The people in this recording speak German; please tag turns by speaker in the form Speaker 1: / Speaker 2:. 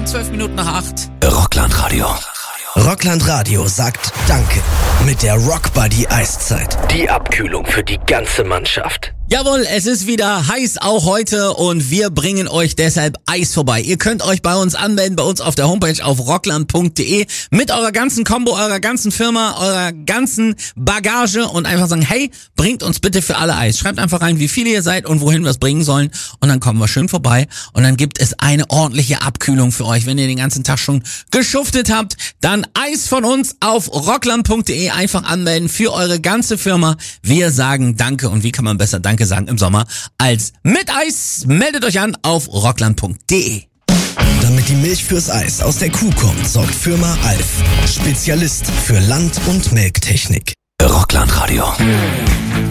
Speaker 1: 12 Minuten nach 8.
Speaker 2: Rockland Radio.
Speaker 3: Rockland Radio sagt Danke mit der Rock Buddy Eiszeit.
Speaker 2: Die Abkühlung für die ganze Mannschaft.
Speaker 1: Jawohl, es ist wieder heiß auch heute und wir bringen euch deshalb Eis vorbei. Ihr könnt euch bei uns anmelden, bei uns auf der Homepage auf rockland.de mit eurer ganzen Combo, eurer ganzen Firma, eurer ganzen Bagage und einfach sagen, hey, bringt uns bitte für alle Eis. Schreibt einfach rein, wie viele ihr seid und wohin wir es bringen sollen und dann kommen wir schön vorbei und dann gibt es eine ordentliche Abkühlung für euch. Wenn ihr den ganzen Tag schon geschuftet habt, dann Eis von uns auf rockland.de einfach anmelden für eure ganze Firma. Wir sagen Danke und wie kann man besser Danke sagen im Sommer als mit Eis. Meldet euch an auf rockland.de.
Speaker 3: Damit die Milch fürs Eis aus der Kuh kommt, sorgt Firma Alf. Spezialist für Land- und Melktechnik.
Speaker 2: Rockland Radio.